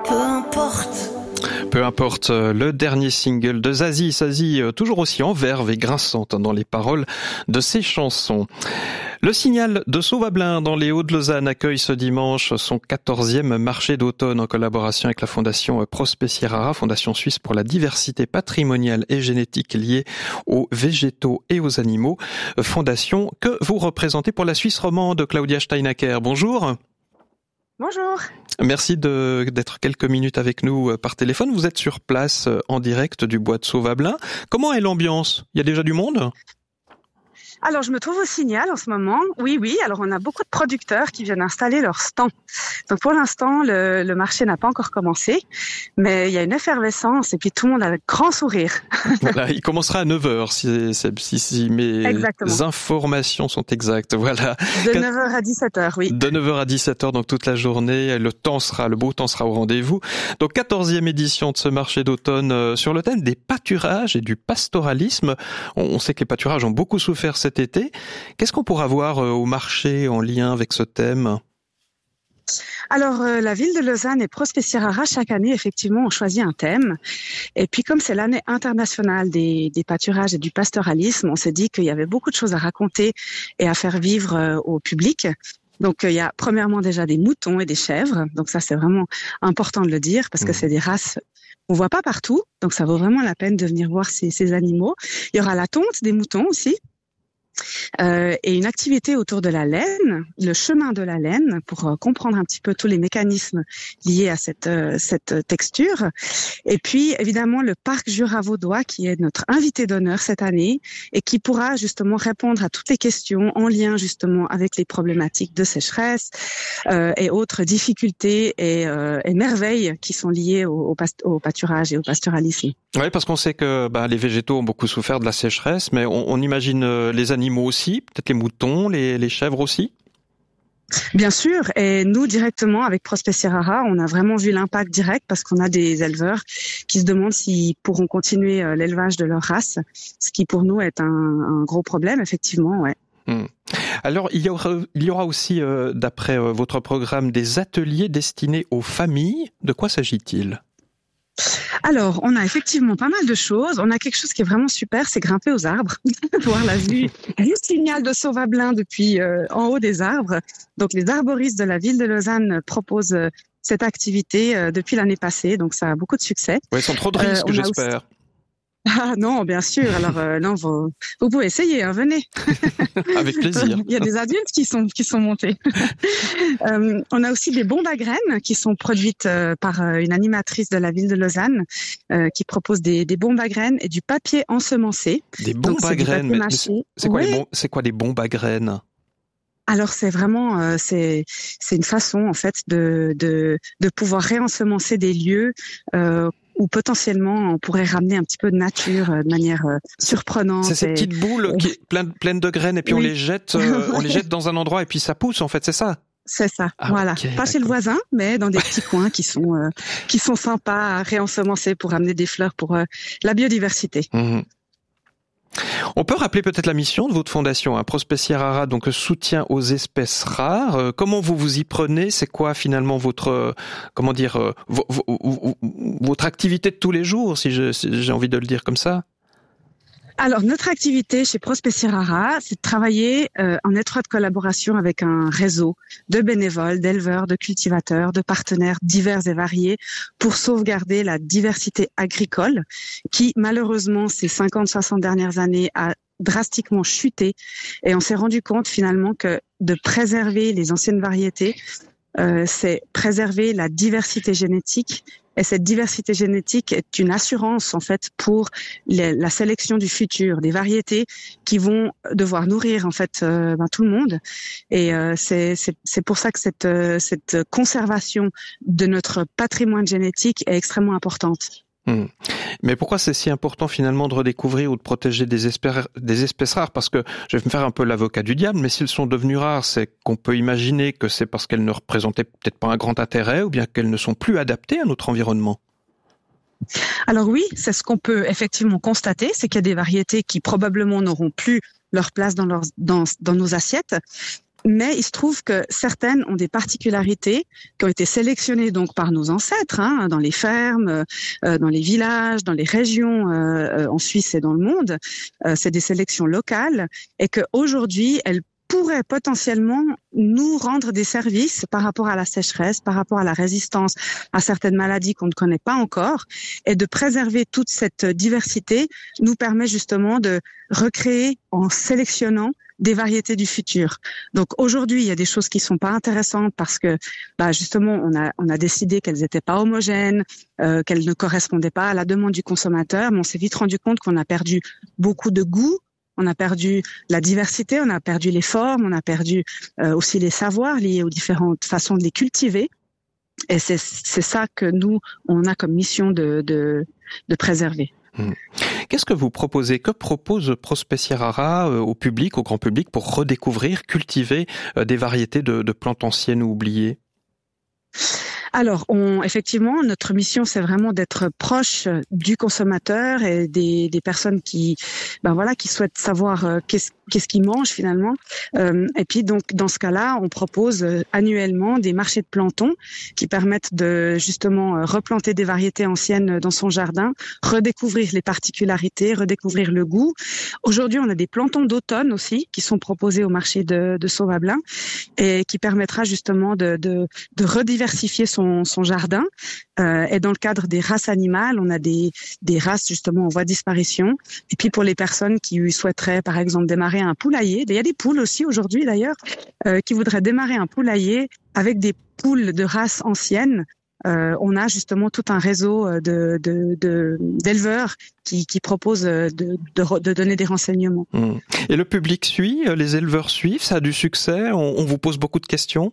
Peu importe. Peu importe, le dernier single de Zazie. Zazie, toujours aussi en verve et grinçante dans les paroles de ses chansons. Le Signal de Sauvablin dans les Hauts-de-Lausanne accueille ce dimanche son 14e marché d'automne en collaboration avec la fondation Prospecierara, fondation suisse pour la diversité patrimoniale et génétique liée aux végétaux et aux animaux. Fondation que vous représentez pour la Suisse romande, Claudia Steinacker. Bonjour. Bonjour. Merci d'être quelques minutes avec nous par téléphone. Vous êtes sur place en direct du bois de Sauvablin. Comment est l'ambiance ? Il y a déjà du monde ? Alors, je me trouve au Signal en ce moment. Oui. Alors, on a beaucoup de producteurs qui viennent installer leur stand. Donc, pour l'instant, le marché n'a pas encore commencé, mais il y a une effervescence et puis tout le monde a un grand sourire. Voilà, il commencera à 9h si mes Exactement. Informations sont exactes. Voilà. De 9h à 17h, oui. De 9h à 17h, donc toute la journée. Le beau temps sera au rendez-vous. Donc, 14e édition de ce marché d'automne sur le thème des pâturages et du pastoralisme. On sait que les pâturages ont beaucoup souffert cet été. Qu'est-ce qu'on pourra voir au marché en lien avec ce thème ? Alors, la ville de Lausanne et Prospecierara, chaque année, effectivement, ont choisi un thème. Et puis, comme c'est l'année internationale des pâturages et du pastoralisme, on s'est dit qu'il y avait beaucoup de choses à raconter et à faire vivre au public. Donc, il y a premièrement déjà des moutons et des chèvres. Donc, ça, c'est vraiment important de le dire parce que c'est des races qu'on voit pas partout. Donc, ça vaut vraiment la peine de venir voir ces animaux. Il y aura la tonte des moutons aussi. Et une activité autour de la laine, le chemin de la laine, pour comprendre un petit peu tous les mécanismes liés à cette texture. Et puis, évidemment, le parc Jura vaudois, qui est notre invité d'honneur cette année et qui pourra justement répondre à toutes les questions en lien justement avec les problématiques de sécheresse et autres difficultés et merveilles qui sont liées au pâturage et au pastoralisme. Oui, parce qu'on sait que les végétaux ont beaucoup souffert de la sécheresse, mais on imagine les animaux aussi, peut-être les moutons, les chèvres aussi. Bien sûr, et nous directement avec Prospecierara, on a vraiment vu l'impact direct parce qu'on a des éleveurs qui se demandent s'ils pourront continuer l'élevage de leur race, ce qui pour nous est un gros problème, effectivement, ouais. Alors, il y aura aussi, d'après votre programme, des ateliers destinés aux familles. De quoi s'agit-il ? Alors, on a effectivement pas mal de choses. On a quelque chose qui est vraiment super, c'est grimper aux arbres, voir la vue du Signal de Sauvablin depuis en haut des arbres. Donc, les arboristes de la ville de Lausanne proposent cette activité depuis l'année passée, donc ça a beaucoup de succès. Oui, sans trop de risques, j'espère. Ah non, bien sûr. Alors non, vous pouvez essayer, hein, venez. Avec plaisir. Il y a des adultes qui sont montés. On a aussi des bombes à graines qui sont produites par une animatrice de la ville de Lausanne qui propose des bombes à graines et du papier ensemencé. Des bombes à graines. C'est quoi les bombes à graines ? Alors c'est vraiment c'est une façon en fait de pouvoir réensemencer des lieux où potentiellement on pourrait ramener un petit peu de nature de manière surprenante. C'est ces petites boules pleines de graines et puis on les jette dans un endroit et puis ça pousse en fait, c'est ça. C'est ça, voilà. Okay, pas chez le voisin, mais dans des petits coins qui sont sympas à réensemencer pour amener des fleurs pour la biodiversité. On peut rappeler peut-être la mission de votre fondation, Prospecierara, donc soutien aux espèces rares. Comment vous y prenez ? C'est quoi finalement votre activité de tous les jours, si j'ai envie de le dire comme ça ? Alors, notre activité chez Prospecierara, c'est de travailler en étroite collaboration avec un réseau de bénévoles, d'éleveurs, de cultivateurs, de partenaires divers et variés pour sauvegarder la diversité agricole qui, malheureusement, ces 50-60 dernières années, a drastiquement chuté. Et on s'est rendu compte finalement que de préserver les anciennes variétés, c'est préserver la diversité génétique. Et cette diversité génétique est une assurance, en fait, pour la sélection du futur, des variétés qui vont devoir nourrir, en fait, tout le monde. Et c'est pour ça que cette conservation de notre patrimoine génétique est extrêmement importante. Mais pourquoi c'est si important finalement de redécouvrir ou de protéger des espèces rares ? Parce que je vais me faire un peu l'avocat du diable, mais s'ils sont devenus rares, c'est qu'on peut imaginer que c'est parce qu'elles ne représentaient peut-être pas un grand intérêt ou bien qu'elles ne sont plus adaptées à notre environnement. Alors oui, c'est ce qu'on peut effectivement constater, c'est qu'il y a des variétés qui probablement n'auront plus leur place dans nos assiettes. Mais il se trouve que certaines ont des particularités qui ont été sélectionnées donc par nos ancêtres, dans les fermes, dans les villages, dans les régions en Suisse et dans le monde. C'est des sélections locales et qu'aujourd'hui, elles pourraient potentiellement nous rendre des services par rapport à la sécheresse, par rapport à la résistance à certaines maladies qu'on ne connaît pas encore. Et de préserver toute cette diversité nous permet justement de recréer en sélectionnant des variétés du futur. Donc aujourd'hui, il y a des choses qui sont pas intéressantes parce que justement on a décidé qu'elles étaient pas homogènes, qu'elles ne correspondaient pas à la demande du consommateur, mais on s'est vite rendu compte qu'on a perdu beaucoup de goût. On a perdu la diversité, on a perdu les formes, on a perdu aussi les savoirs liés aux différentes façons de les cultiver. Et c'est ça que nous, on a comme mission de préserver. Qu'est-ce que vous proposez? Que propose Prospecie Rara au public, au grand public, pour redécouvrir, cultiver des variétés de plantes anciennes ou oubliées? Alors, effectivement, notre mission, c'est vraiment d'être proche du consommateur et des personnes qui souhaitent savoir qu'est-ce qu'ils mangent finalement. Et puis, donc, dans ce cas-là, on propose annuellement des marchés de plantons qui permettent de justement replanter des variétés anciennes dans son jardin, redécouvrir les particularités, redécouvrir le goût. Aujourd'hui, on a des plantons d'automne aussi qui sont proposés au marché de Sauvablain et qui permettra justement de rediversifier son jardin. Et dans le cadre des races animales, on a des races justement en voie de disparition. Et puis pour les personnes qui souhaiteraient par exemple démarrer un poulailler, il y a des poules aussi aujourd'hui d'ailleurs, qui voudraient démarrer un poulailler avec des poules de races anciennes. On a justement tout un réseau d'éleveurs qui proposent de donner des renseignements. Et le public suit, les éleveurs suivent, ça a du succès, on vous pose beaucoup de questions?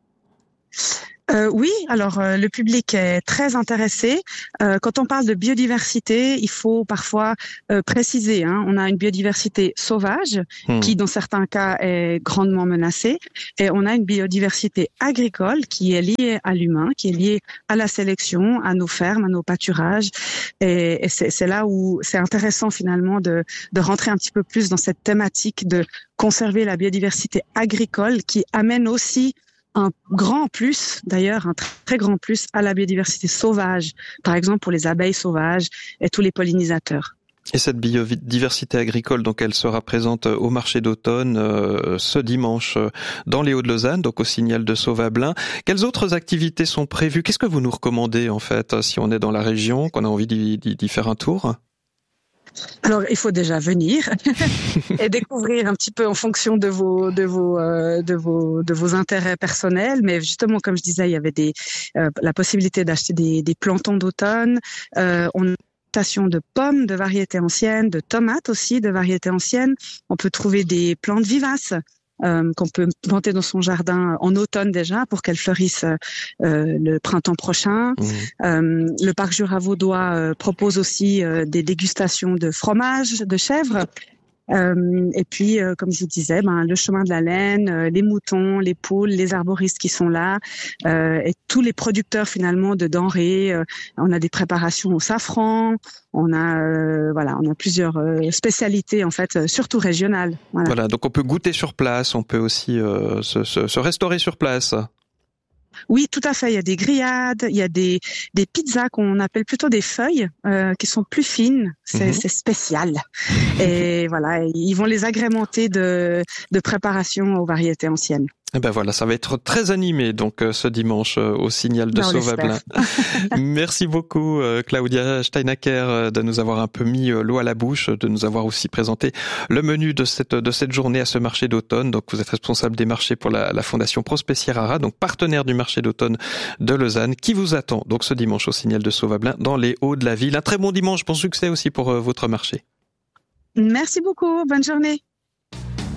Oui, alors le public est très intéressé. Quand on parle de biodiversité, il faut parfois préciser. On a une biodiversité sauvage qui, dans certains cas, est grandement menacée, et on a une biodiversité agricole qui est liée à l'humain, qui est liée à la sélection, à nos fermes, à nos pâturages. Et c'est là où c'est intéressant finalement de rentrer un petit peu plus dans cette thématique de conserver la biodiversité agricole qui amène aussi un grand plus, d'ailleurs, un très grand plus à la biodiversité sauvage, par exemple pour les abeilles sauvages et tous les pollinisateurs. Et cette biodiversité agricole, donc elle sera présente au marché d'automne ce dimanche dans les Hauts-de-Lausanne, donc au Signal de Sauvablain. Quelles autres activités sont prévues? Qu'est-ce que vous nous recommandez en fait si on est dans la région, qu'on a envie d'y faire un tour? Alors, il faut déjà venir et découvrir un petit peu en fonction de vos intérêts personnels. Mais justement, comme je disais, il y avait la possibilité d'acheter des plantons d'automne. On a une plantation de pommes de variétés anciennes, de tomates aussi de variétés anciennes. On peut trouver des plantes vivaces qu'on peut planter dans son jardin en automne déjà pour qu'elles fleurissent le printemps prochain. Le parc Jura vaudois propose aussi des dégustations de fromage de chèvre. Et puis, comme je vous disais, le chemin de la laine, les moutons, les poules, les arboristes qui sont là, et tous les producteurs finalement de denrées. On a des préparations au safran, on a plusieurs spécialités en fait, surtout régionales. Voilà, donc on peut goûter sur place, on peut aussi se restaurer sur place. Oui, tout à fait. Il y a des grillades, il y a des pizzas qu'on appelle plutôt des feuilles, qui sont plus fines. C'est spécial. Et voilà, ils vont les agrémenter de préparations aux variétés anciennes. Et ben voilà, ça va être très animé donc ce dimanche au Signal de Sauvablain. Merci beaucoup Claudia Steinacker de nous avoir un peu mis l'eau à la bouche, de nous avoir aussi présenté le menu de cette journée à ce marché d'automne. Donc vous êtes responsable des marchés pour la Fondation Prospecie Rara, donc partenaire du marché d'automne de Lausanne, qui vous attend donc ce dimanche au Signal de Sauvablain dans les Hauts de la ville. Un très bon dimanche, bon succès aussi pour votre marché. Merci beaucoup, bonne journée.